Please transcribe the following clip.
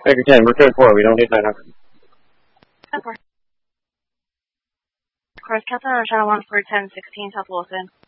Baker 10, we're code 4, we don't need 900. Code 4. Course Captain on Channel 1 for 1016 South Wilson.